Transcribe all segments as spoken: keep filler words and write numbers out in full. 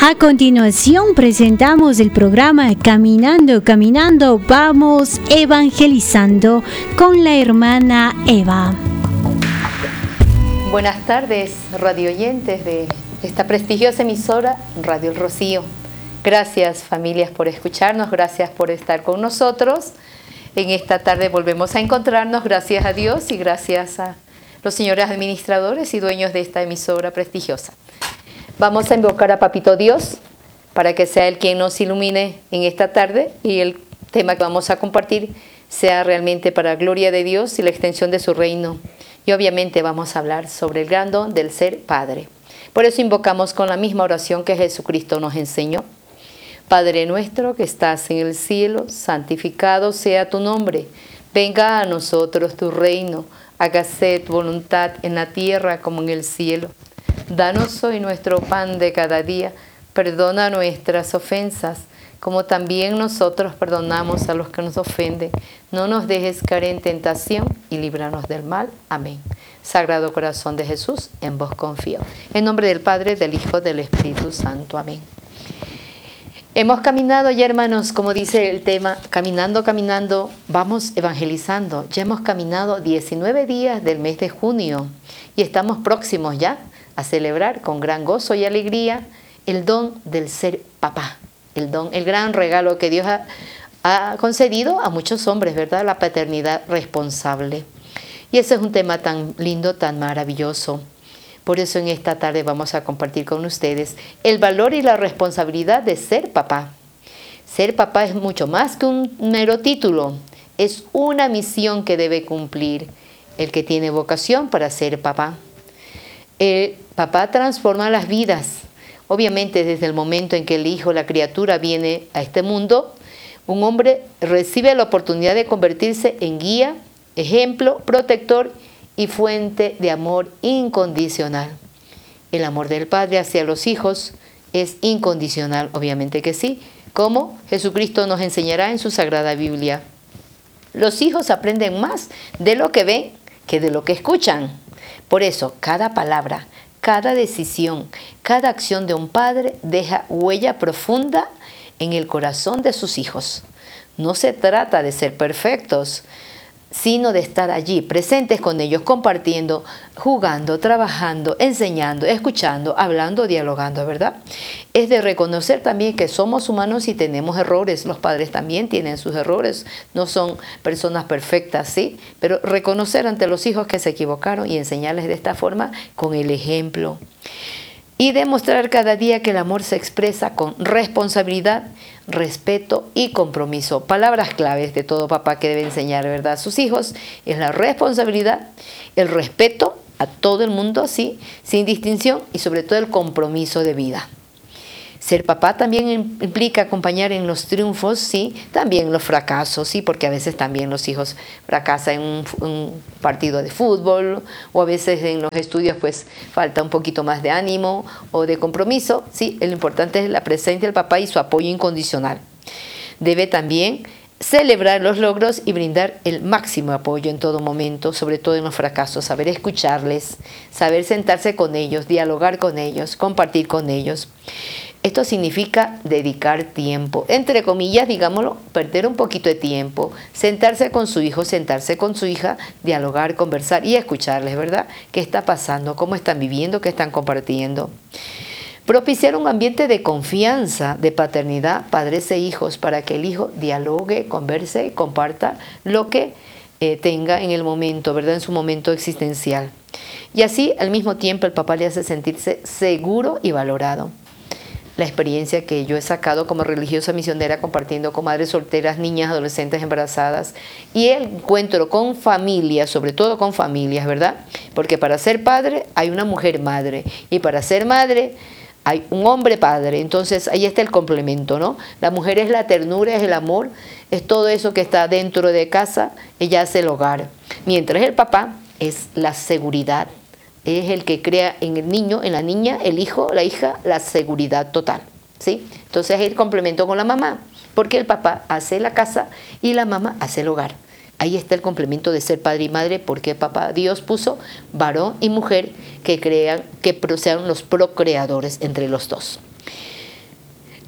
A continuación presentamos el programa Caminando, Caminando, vamos evangelizando con la hermana Eva. Buenas tardes, radio oyentes de esta prestigiosa emisora Radio El Rocío. Gracias, familias, por escucharnos, gracias por estar con nosotros. En esta tarde volvemos a encontrarnos, gracias a Dios y gracias a los señores administradores y dueños de esta emisora prestigiosa. Vamos a invocar a Papito Dios para que sea Él quien nos ilumine en esta tarde y el tema que vamos a compartir sea realmente para gloria de Dios y la extensión de su reino. Y obviamente vamos a hablar sobre el gran don del ser Padre. Por eso invocamos con la misma oración que Jesucristo nos enseñó. Padre nuestro que estás en el cielo, santificado sea tu nombre. Venga a nosotros tu reino, hágase tu voluntad en la tierra como en el cielo. Danos hoy nuestro pan de cada día, perdona nuestras ofensas, como también nosotros perdonamos a los que nos ofenden. No nos dejes caer en tentación y líbranos del mal. Amén. Sagrado corazón de Jesús, en vos confío. En nombre del Padre, del Hijo, del Espíritu Santo. Amén. Hemos caminado ya, hermanos, como dice el tema, caminando, caminando, vamos evangelizando. Ya hemos caminado diecinueve días del mes de junio y estamos próximos ya a celebrar con gran gozo y alegría el don del ser papá, el don, el gran regalo que Dios ha, ha concedido a muchos hombres, ¿verdad? La paternidad responsable. Y ese es un tema tan lindo, tan maravilloso. Por eso en esta tarde vamos a compartir con ustedes el valor y la responsabilidad de ser papá. Ser papá es mucho más que un mero título, es una misión que debe cumplir el que tiene vocación para ser papá. El papá transforma las vidas. Obviamente desde el momento en que el hijo, la criatura viene a este mundo, un hombre recibe la oportunidad de convertirse en guía, ejemplo, protector y fuente de amor incondicional. El amor del padre hacia los hijos es incondicional, obviamente que sí, como Jesucristo nos enseñará en su Sagrada Biblia. Los hijos aprenden más de lo que ven que de lo que escuchan. Por eso, cada palabra, cada decisión, cada acción de un padre deja huella profunda en el corazón de sus hijos. No se trata de ser perfectos, sino de estar allí, presentes con ellos, compartiendo, jugando, trabajando, enseñando, escuchando, hablando, dialogando, ¿verdad? Es de reconocer también que somos humanos y tenemos errores. Los padres también tienen sus errores, no son personas perfectas, ¿sí? Pero reconocer ante los hijos que se equivocaron y enseñarles de esta forma con el ejemplo. Y demostrar cada día que el amor se expresa con responsabilidad, respeto y compromiso. Palabras claves de todo papá que debe enseñar, ¿verdad? A sus hijos es la responsabilidad, el respeto a todo el mundo, sí, sin distinción y sobre todo el compromiso de vida. Ser papá también implica acompañar en los triunfos, sí, también los fracasos, sí, porque a veces también los hijos fracasan en un, un partido de fútbol o a veces en los estudios pues falta un poquito más de ánimo o de compromiso, sí, lo importante es la presencia del papá y su apoyo incondicional. Debe también celebrar los logros y brindar el máximo apoyo en todo momento, sobre todo en los fracasos, saber escucharles, saber sentarse con ellos, dialogar con ellos, compartir con ellos. Esto significa dedicar tiempo, entre comillas, digámoslo, perder un poquito de tiempo, sentarse con su hijo, sentarse con su hija, dialogar, conversar y escucharles, ¿verdad? ¿Qué está pasando? ¿Cómo están viviendo? ¿Qué están compartiendo? Propiciar un ambiente de confianza, de paternidad, padres e hijos, para que el hijo dialogue, converse y comparta lo que eh, tenga en el momento, ¿verdad? En su momento existencial. Y así, al mismo tiempo, el papá le hace sentirse seguro y valorado. La experiencia que yo he sacado como religiosa misionera compartiendo con madres solteras, niñas, adolescentes embarazadas y el encuentro con familias, sobre todo con familias, ¿verdad? Porque para ser padre hay una mujer madre y para ser madre hay un hombre padre. Entonces ahí está el complemento, ¿no? La mujer es la ternura, es el amor, es todo eso que está dentro de casa, ella hace el hogar. Mientras el papá es la seguridad. Es el que crea en el niño, en la niña, el hijo, la hija, la seguridad total, ¿sí? Entonces es el complemento con la mamá, porque el papá hace la casa y la mamá hace el hogar. Ahí está el complemento de ser padre y madre, porque papá Dios puso varón y mujer que crean, que sean los procreadores entre los dos.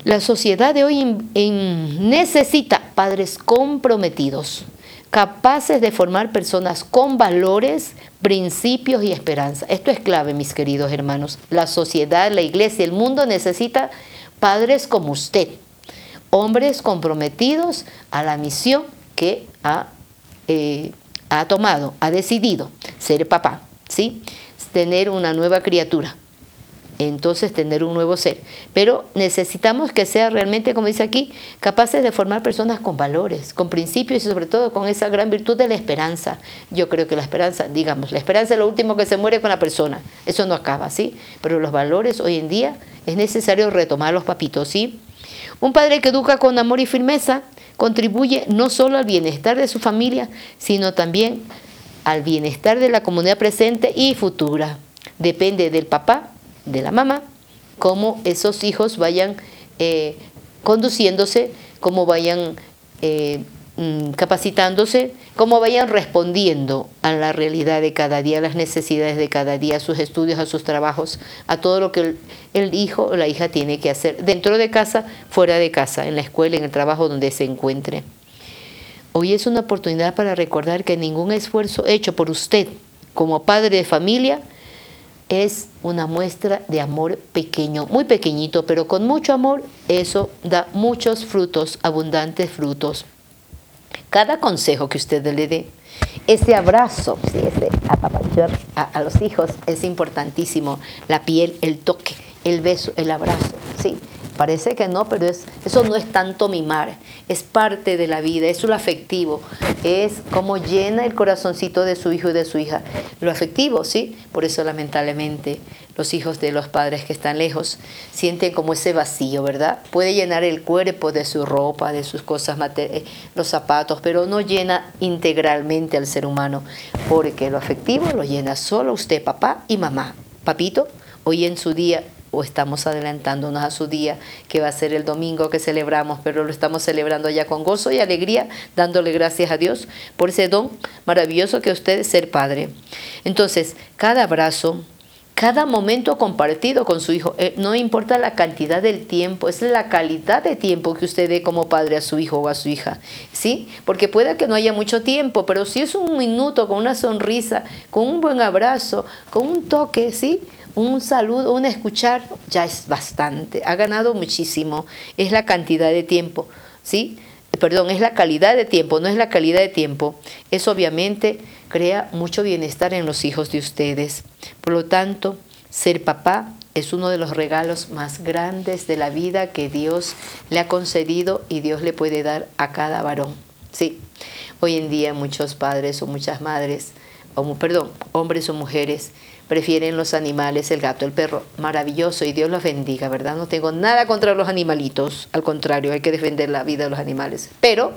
La sociedad de hoy en, en, necesita padres comprometidos, capaces de formar personas con valores, principios y esperanza. Esto es clave, mis queridos hermanos. La sociedad, la iglesia, el mundo necesita padres como usted, hombres comprometidos a la misión que ha, eh, ha tomado, ha decidido ser papá, ¿sí? Tener una nueva criatura. Entonces tener un nuevo ser. Pero necesitamos que sea realmente, como dice aquí, capaces de formar personas con valores, con principios y sobre todo con esa gran virtud de la esperanza. Yo creo que la esperanza, digamos, la esperanza es lo último que se muere con la persona. Eso no acaba, ¿sí? Pero los valores hoy en día es necesario retomarlos, papitos, ¿sí? Un padre que educa con amor y firmeza contribuye no solo al bienestar de su familia, sino también al bienestar de la comunidad presente y futura. Depende del papá, de la mamá, cómo esos hijos vayan eh, conduciéndose, cómo vayan eh, capacitándose, cómo vayan respondiendo a la realidad de cada día, a las necesidades de cada día, a sus estudios, a sus trabajos, a todo lo que el, el hijo o la hija tiene que hacer, dentro de casa, fuera de casa, en la escuela, en el trabajo donde se encuentre. Hoy es una oportunidad para recordar que ningún esfuerzo hecho por usted como padre de familia es una muestra de amor pequeño, muy pequeñito, pero con mucho amor, eso da muchos frutos, abundantes frutos. Cada consejo que usted le dé, ese abrazo, sí, ese apapachar a, a los hijos es importantísimo. La piel, el toque, el beso, el abrazo, sí. Parece que no, pero es, eso no es tanto mimar, es parte de la vida, es lo afectivo, es como llena el corazoncito de su hijo y de su hija. Lo afectivo, ¿sí? Por eso lamentablemente los hijos de los padres que están lejos sienten como ese vacío, ¿verdad? Puede llenar el cuerpo de su ropa, de sus cosas, los zapatos, pero no llena integralmente al ser humano, porque lo afectivo lo llena solo usted, papá y mamá. Papito, hoy en su día, o estamos adelantándonos a su día, que va a ser el domingo que celebramos, pero lo estamos celebrando ya con gozo y alegría, dándole gracias a Dios por ese don maravilloso que usted es ser padre. Entonces, cada abrazo, cada momento compartido con su hijo, eh, no importa la cantidad del tiempo, es la calidad de tiempo que usted dé como padre a su hijo o a su hija, ¿sí? Porque puede que no haya mucho tiempo, pero si es un minuto con una sonrisa, con un buen abrazo, con un toque, ¿sí? Un saludo, un escuchar, ya es bastante, ha ganado muchísimo, es la cantidad de tiempo, ¿sí? Perdón, es la calidad de tiempo, no es la calidad de tiempo. Eso obviamente crea mucho bienestar en los hijos de ustedes. Por lo tanto, ser papá es uno de los regalos más grandes de la vida que Dios le ha concedido y Dios le puede dar a cada varón, ¿sí? Hoy en día muchos padres o muchas madres, o, perdón, hombres o mujeres, prefieren los animales, el gato, el perro, maravilloso y Dios los bendiga, ¿verdad? No tengo nada contra los animalitos, al contrario, hay que defender la vida de los animales. Pero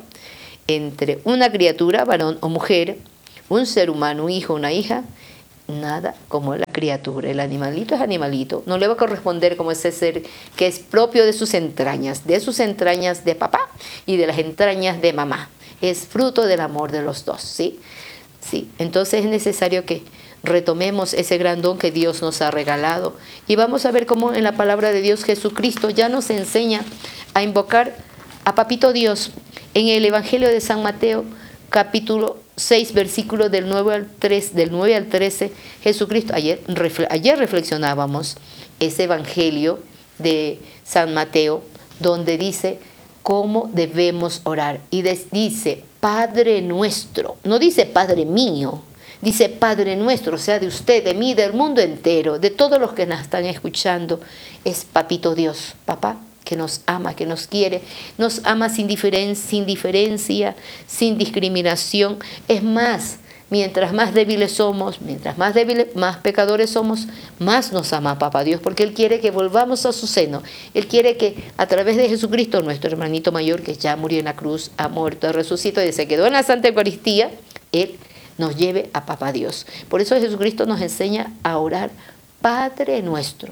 entre una criatura, varón o mujer, un ser humano, un hijo, una hija, nada como la criatura. El animalito es animalito, no le va a corresponder como ese ser que es propio de sus entrañas, de sus entrañas de papá y de las entrañas de mamá. Es fruto del amor de los dos, ¿sí? Sí, entonces es necesario que retomemos ese gran don que Dios nos ha regalado y vamos a ver cómo en la palabra de Dios Jesucristo ya nos enseña a invocar a Papito Dios. En el Evangelio de San Mateo, capítulo seis, versículos del nueve al trece, del nueve al trece, Jesucristo, ayer, ayer reflexionábamos ese Evangelio de San Mateo, donde dice cómo debemos orar y dice Padre nuestro, no dice Padre mío, dice Padre nuestro, o sea, de usted, de mí, del mundo entero, de todos los que nos están escuchando, es Papito Dios, papá, que nos ama, que nos quiere, nos ama sin diferencia, sin diferencia, sin discriminación. Es más, mientras más débiles somos, mientras más débiles, más pecadores somos, más nos ama Papá Dios, porque Él quiere que volvamos a su seno. Él quiere que a través de Jesucristo, nuestro hermanito mayor, que ya murió en la cruz, ha muerto, resucitó y se quedó en la Santa Eucaristía, Él nos lleve a Papá Dios. Por eso Jesucristo nos enseña a orar, Padre nuestro,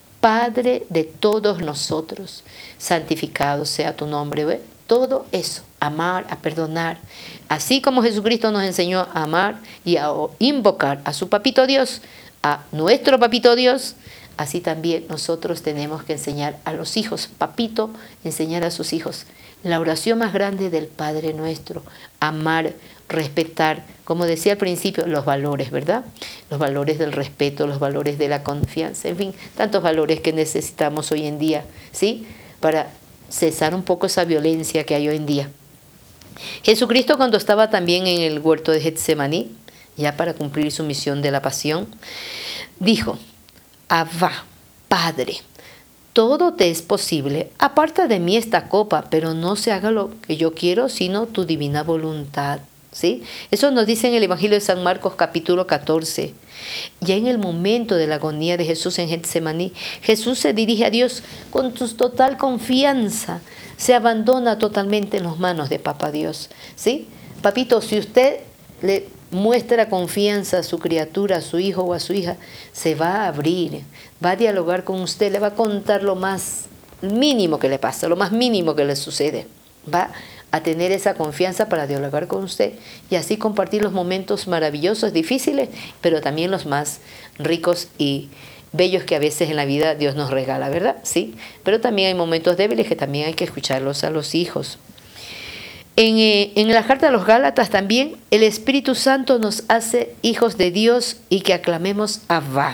Padre de todos nosotros, santificado sea tu nombre. ¿Ve? Todo eso, amar, a perdonar. Así como Jesucristo nos enseñó a amar y a invocar a su Papito Dios, a nuestro Papito Dios, así también nosotros tenemos que enseñar a los hijos. Papito, enseñar a sus hijos la oración más grande del Padre Nuestro, amar, respetar, como decía al principio, los valores, ¿verdad? Los valores del respeto, los valores de la confianza, en fin, tantos valores que necesitamos hoy en día, ¿sí? Para cesar un poco esa violencia que hay hoy en día. Jesucristo, cuando estaba también en el huerto de Getsemaní, ya para cumplir su misión de la pasión, dijo: Abba, Padre, todo te es posible, aparta de mí esta copa, pero no se haga lo que yo quiero, sino tu divina voluntad. ¿Sí? Eso nos dice en el Evangelio de San Marcos capítulo catorce. Ya en el momento de la agonía de Jesús en Getsemaní, Jesús se dirige a Dios con su total confianza, se abandona totalmente en las manos de Papá Dios. ¿Sí? Papito, si usted le muestra confianza a su criatura, a su hijo o a su hija, se va a abrir, va a dialogar con usted, le va a contar lo más mínimo que le pasa, lo más mínimo que le sucede. Va a tener esa confianza para dialogar con usted y así compartir los momentos maravillosos, difíciles, pero también los más ricos y bellos que a veces en la vida Dios nos regala, ¿verdad? Sí, pero también hay momentos débiles que también hay que escucharlos a los hijos. En, eh, en la carta a los Gálatas también el Espíritu Santo nos hace hijos de Dios y que aclamemos Abba.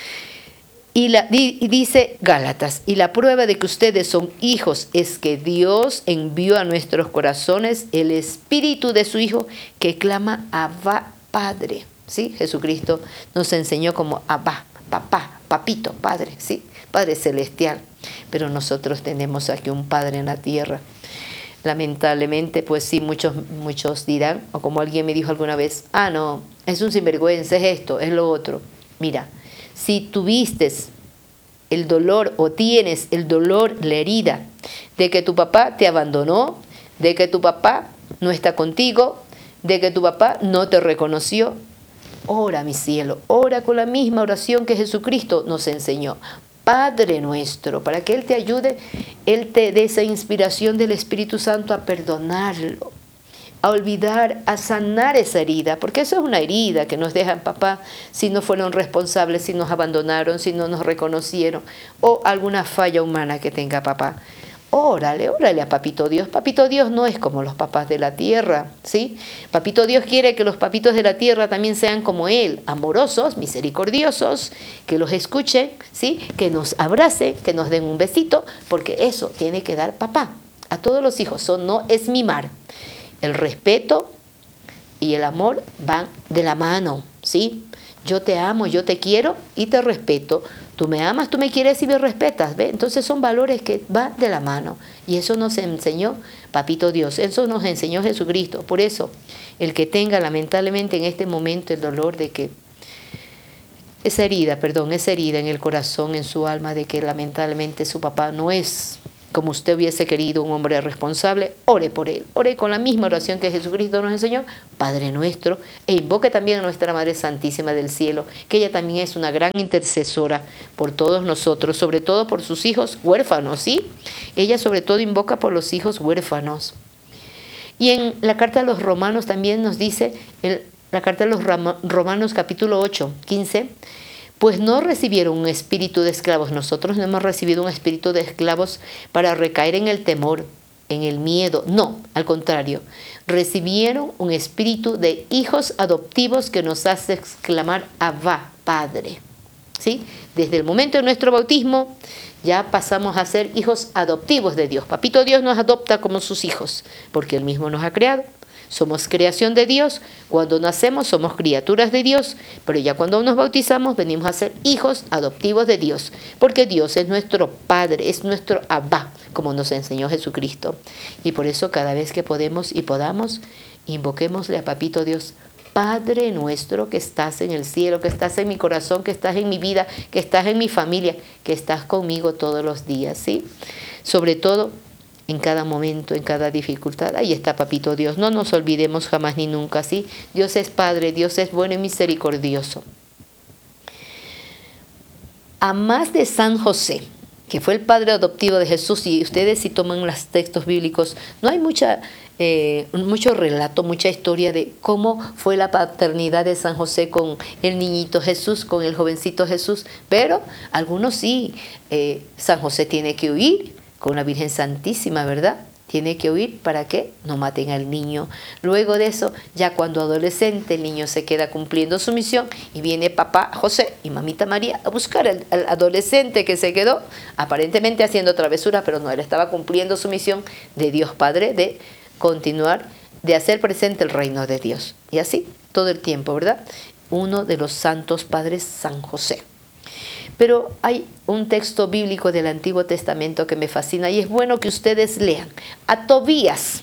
Y, la, y dice Gálatas, y la prueba de que ustedes son hijos es que Dios envió a nuestros corazones el Espíritu de su Hijo que clama Abba, Padre. ¿Sí? Jesucristo nos enseñó como Abba, papá, papito, Padre, ¿sí? Padre celestial. Pero nosotros tenemos aquí un Padre en la tierra. Lamentablemente, pues sí, muchos, muchos dirán, o como alguien me dijo alguna vez, ah, no, es un sinvergüenza, es esto, es lo otro. Mira, si tuviste el dolor o tienes el dolor, la herida, de que tu papá te abandonó, de que tu papá no está contigo, de que tu papá no te reconoció, ora, mi cielo, ora con la misma oración que Jesucristo nos enseñó. Padre nuestro, para que Él te ayude, Él te dé esa inspiración del Espíritu Santo a perdonarlo, a olvidar, a sanar esa herida, porque eso es una herida que nos dejan papá si no fueron responsables, si nos abandonaron, si no nos reconocieron, o alguna falla humana que tenga papá. Órale, órale a Papito Dios. Papito Dios no es como los papás de la tierra, ¿sí? Papito Dios quiere que los papitos de la tierra también sean como Él, amorosos, misericordiosos, que los escuchen, ¿sí? Que nos abracen, que nos den un besito, porque eso tiene que dar papá a todos los hijos. Eso no es mimar. El respeto y el amor van de la mano, ¿sí? Yo te amo, yo te quiero y te respeto. Tú me amas, tú me quieres y me respetas, ¿ve? Entonces son valores que van de la mano. Y eso nos enseñó Papito Dios, eso nos enseñó Jesucristo. Por eso, el que tenga lamentablemente en este momento el dolor de que esa herida, perdón, esa herida en el corazón, en su alma, de que lamentablemente su papá no es como usted hubiese querido, un hombre responsable, ore por él. Ore con la misma oración que Jesucristo nos enseñó, Padre nuestro, e invoque también a nuestra Madre Santísima del Cielo, que ella también es una gran intercesora por todos nosotros, sobre todo por sus hijos huérfanos, ¿sí? Ella sobre todo invoca por los hijos huérfanos. Y en la carta a los Romanos también nos dice, el, la carta a los Romanos capítulo ocho, quince, pues no recibieron un espíritu de esclavos. Nosotros no hemos recibido un espíritu de esclavos para recaer en el temor, en el miedo. No, al contrario. Recibieron un espíritu de hijos adoptivos que nos hace exclamar Abba, Padre. ¿Sí? Desde el momento de nuestro bautismo ya pasamos a ser hijos adoptivos de Dios. Papito Dios nos adopta como sus hijos, porque Él mismo nos ha creado. Somos creación de Dios, cuando nacemos somos criaturas de Dios, pero ya cuando nos bautizamos venimos a ser hijos adoptivos de Dios, porque Dios es nuestro Padre, es nuestro Abba, como nos enseñó Jesucristo. Y por eso cada vez que podemos y podamos, invoquémosle a Papito Dios, Padre nuestro que estás en el cielo, que estás en mi corazón, que estás en mi vida, que estás en mi familia, que estás conmigo todos los días, ¿sí? Sobre todo, en cada momento, en cada dificultad. Ahí está Papito Dios. No nos olvidemos jamás ni nunca, ¿sí? Dios es Padre, Dios es bueno y misericordioso. A más de San José, que fue el padre adoptivo de Jesús, y ustedes si toman los textos bíblicos, no hay mucha eh, mucho relato, mucha historia de cómo fue la paternidad de San José con el niñito Jesús, con el jovencito Jesús, pero algunos sí, eh, San José tiene que huir con la Virgen Santísima, ¿verdad? Tiene que huir para que no maten al niño. Luego de eso, ya cuando adolescente, el niño se queda cumpliendo su misión y viene papá José y mamita María a buscar al, al adolescente que se quedó aparentemente haciendo travesuras, pero no, él estaba cumpliendo su misión de Dios Padre, de continuar, de hacer presente el reino de Dios. Y así todo el tiempo, ¿verdad? Uno de los santos padres, San José. Pero hay un texto bíblico del Antiguo Testamento que me fascina y es bueno que ustedes lean. A Tobías,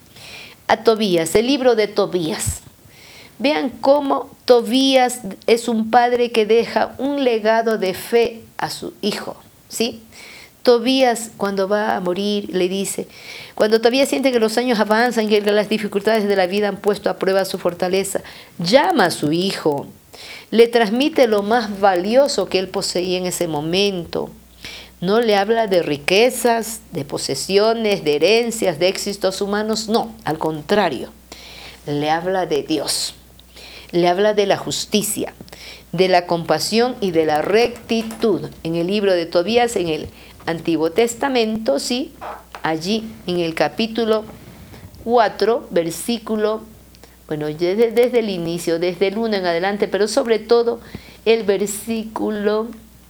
a Tobías, el libro de Tobías. Vean cómo Tobías es un padre que deja un legado de fe a su hijo, ¿sí? Tobías, cuando va a morir, le dice, cuando todavía siente que los años avanzan y que las dificultades de la vida han puesto a prueba su fortaleza, llama a su hijo, le transmite lo más valioso que él poseía en ese momento. No le habla de riquezas, de posesiones, de herencias, de éxitos humanos, no, al contrario, le habla de Dios, le habla de la justicia, de la compasión y de la rectitud. En el libro de Tobías, en el Antiguo Testamento, sí, allí en el capítulo cuatro, versículo, bueno, desde, desde el inicio, desde el uno en adelante, pero sobre todo el versículo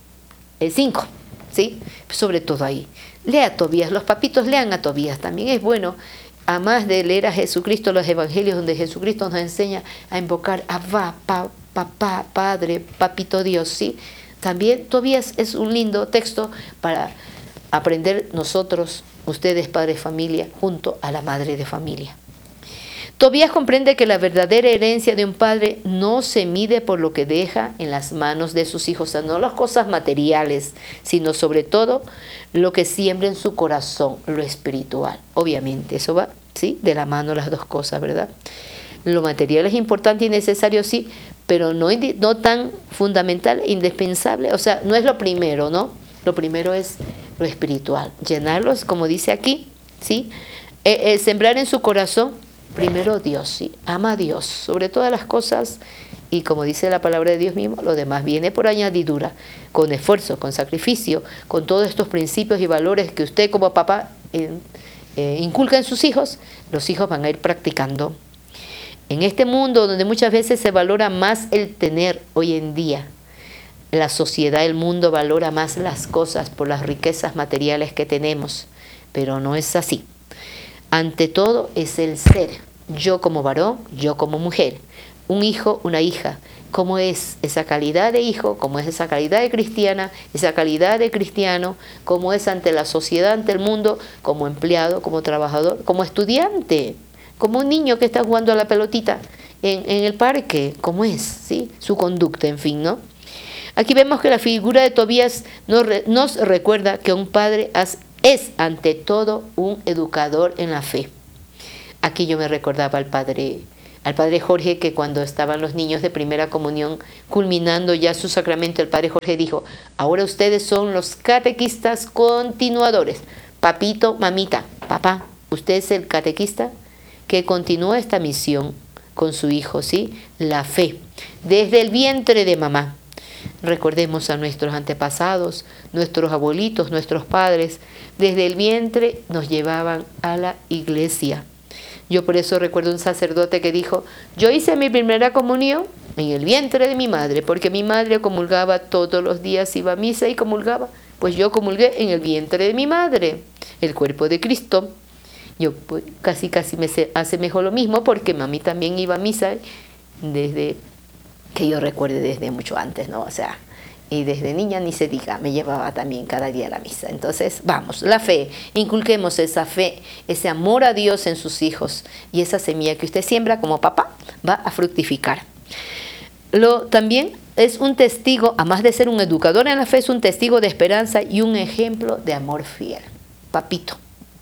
cinco, ¿sí? Sobre todo ahí. Lea a Tobías, los papitos lean a Tobías, también es bueno, además de leer a Jesucristo, los evangelios donde Jesucristo nos enseña a invocar a Abba, pa, papá, Padre, Papito Dios, ¿sí? También Tobías es un lindo texto para aprender nosotros, ustedes padres de familia, junto a la madre de familia. Tobías comprende que la verdadera herencia de un padre no se mide por lo que deja en las manos de sus hijos, o sea, no las cosas materiales, sino sobre todo lo que siembra en su corazón, lo espiritual. Obviamente, eso va, ¿sí?, de la mano las dos cosas, ¿verdad? Lo material es importante y necesario, sí, pero no, no tan fundamental e indispensable, o sea, no es lo primero, ¿no? Lo primero es lo espiritual, llenarlos, como dice aquí, ¿sí? Eh, eh, sembrar en su corazón, primero Dios, ¿sí? Ama a Dios sobre todas las cosas y como dice la palabra de Dios mismo, lo demás viene por añadidura, con esfuerzo, con sacrificio, con todos estos principios y valores que usted como papá eh, eh, inculca en sus hijos, los hijos van a ir practicando. En este mundo donde muchas veces se valora más el tener hoy en día, la sociedad, el mundo valora más las cosas por las riquezas materiales que tenemos, pero no es así. Ante todo es el ser, yo como varón, yo como mujer, un hijo, una hija. ¿Cómo es esa calidad de hijo? ¿Cómo es esa calidad de cristiana? Esa calidad de cristiano, ¿cómo es ante la sociedad, ante el mundo? Como empleado, como trabajador, como estudiante, como un niño que está jugando a la pelotita en, en el parque, ¿cómo es? ¿Sí? Su conducta, en fin, ¿no? Aquí vemos que la figura de Tobías nos, re, nos recuerda que un padre has, es ante todo un educador en la fe. Aquí yo me recordaba al padre, al padre Jorge, que cuando estaban los niños de primera comunión culminando ya su sacramento, el padre Jorge dijo, ahora ustedes son los catequistas continuadores. Papito, mamita, papá, usted es el catequista que continúa esta misión con su hijo, ¿sí? La fe, desde el vientre de mamá. Recordemos a nuestros antepasados, nuestros abuelitos, nuestros padres, desde el vientre nos llevaban a la iglesia. Yo por eso recuerdo un sacerdote que dijo, yo hice mi primera comunión en el vientre de mi madre, porque mi madre comulgaba todos los días, iba a misa y comulgaba, pues yo comulgué en el vientre de mi madre, el cuerpo de Cristo. Yo pues, casi casi me asemejo lo mismo, porque mami también iba a misa desde que yo recuerde desde mucho antes, ¿no? O sea, y desde niña ni se diga, me llevaba también cada día a la misa. Entonces, vamos, la fe, inculquemos esa fe, ese amor a Dios en sus hijos, y esa semilla que usted siembra como papá va a fructificar. Lo, también es un testigo, además de ser un educador en la fe, es un testigo de esperanza y un ejemplo de amor fiel. Papito,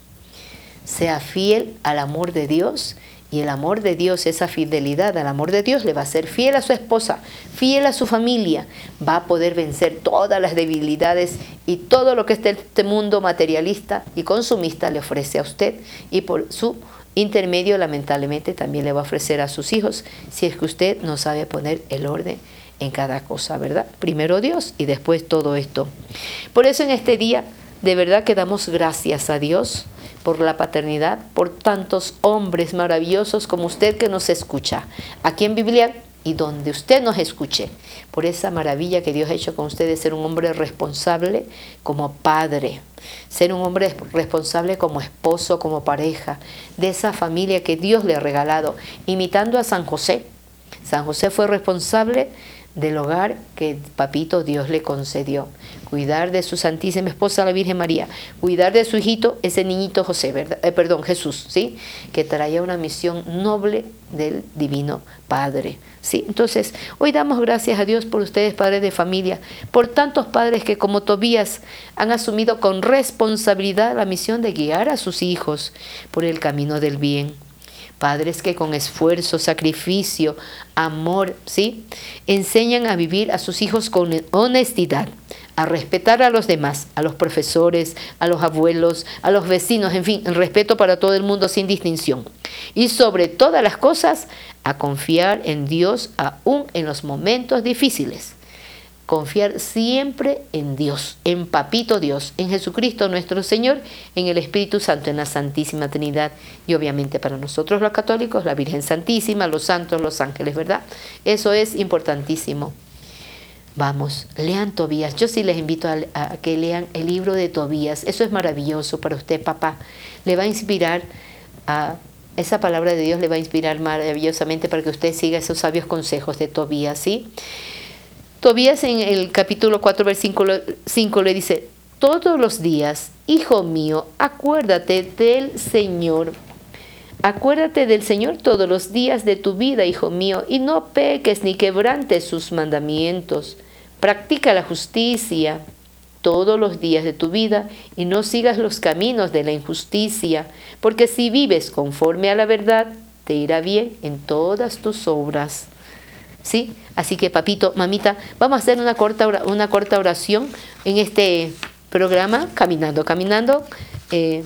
sea fiel al amor de Dios. Y el amor de Dios, esa fidelidad al amor de Dios, le va a ser fiel a su esposa, fiel a su familia. Va a poder vencer todas las debilidades y todo lo que este mundo materialista y consumista le ofrece a usted. Y por su intermedio lamentablemente también le va a ofrecer a sus hijos si es que usted no sabe poner el orden en cada cosa, ¿verdad? Primero Dios y después todo esto. Por eso en este día de verdad que damos gracias a Dios por la paternidad, por tantos hombres maravillosos como usted que nos escucha aquí en Biblia y donde usted nos escuche, por esa maravilla que Dios ha hecho con usted de ser un hombre responsable como padre, ser un hombre responsable como esposo, como pareja, de esa familia que Dios le ha regalado, imitando a San José. San José fue responsable del hogar que papito Dios le concedió, cuidar de su santísima esposa la Virgen María, cuidar de su hijito, ese niñito José, ¿verdad? Eh, perdón, Jesús, ¿sí? Que traía una misión noble del Divino Padre, ¿sí? Entonces, hoy damos gracias a Dios por ustedes, padres de familia, por tantos padres que como Tobías han asumido con responsabilidad la misión de guiar a sus hijos por el camino del bien. Padres que con esfuerzo, sacrificio, amor, ¿sí?, enseñan a vivir a sus hijos con honestidad, a respetar a los demás, a los profesores, a los abuelos, a los vecinos, en fin, el respeto para todo el mundo sin distinción. Y sobre todas las cosas, a confiar en Dios aún en los momentos difíciles. Confiar siempre en Dios, en Papito Dios, en Jesucristo nuestro Señor, en el Espíritu Santo, en la Santísima Trinidad y obviamente para nosotros los católicos, la Virgen Santísima, los santos, los ángeles, ¿verdad? Eso es importantísimo. Vamos, lean Tobías. Yo sí les invito a, a que lean el libro de Tobías. Eso es maravilloso para usted, papá. Le va a inspirar a... Esa palabra de Dios le va a inspirar maravillosamente para que usted siga esos sabios consejos de Tobías, ¿sí? Tobías en el capítulo cuatro, versículo cinco le dice: todos los días, hijo mío, acuérdate del Señor. Acuérdate del Señor todos los días de tu vida, hijo mío, y no peques ni quebrantes sus mandamientos. Practica la justicia todos los días de tu vida y no sigas los caminos de la injusticia, porque si vives conforme a la verdad, te irá bien en todas tus obras. ¿Sí? Así que papito, mamita, vamos a hacer una corta, una corta oración en este programa, Caminando, Caminando, eh,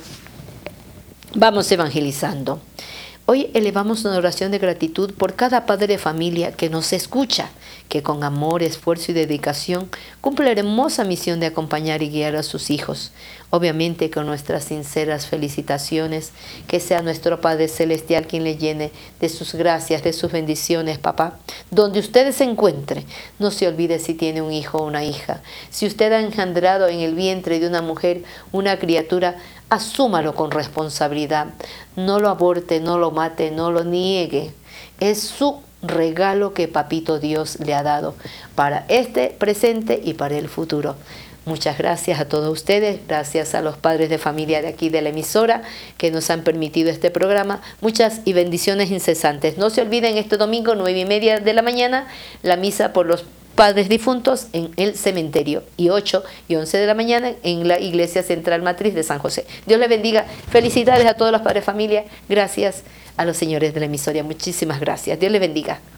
vamos evangelizando. Hoy elevamos una oración de gratitud por cada padre de familia que nos escucha, que con amor, esfuerzo y dedicación cumple la hermosa misión de acompañar y guiar a sus hijos. Obviamente con nuestras sinceras felicitaciones, que sea nuestro Padre Celestial quien le llene de sus gracias, de sus bendiciones, papá. Donde usted se encuentre, no se olvide si tiene un hijo o una hija. Si usted ha engendrado en el vientre de una mujer una criatura, asúmalo con responsabilidad. No lo aborte, no lo mate, no lo niegue. Es su regalo que Papito Dios le ha dado para este presente y para el futuro. Muchas gracias a todos ustedes, gracias a los padres de familia de aquí de la emisora que nos han permitido este programa. Muchas y bendiciones incesantes. No se olviden este domingo, nueve y media de la mañana, la misa por los padres difuntos en el cementerio, y ocho y once de la mañana en la Iglesia Central Matriz de San José. Dios les bendiga. Felicidades a todos los padres de familia. Gracias a los señores de la emisora. Muchísimas gracias. Dios les bendiga.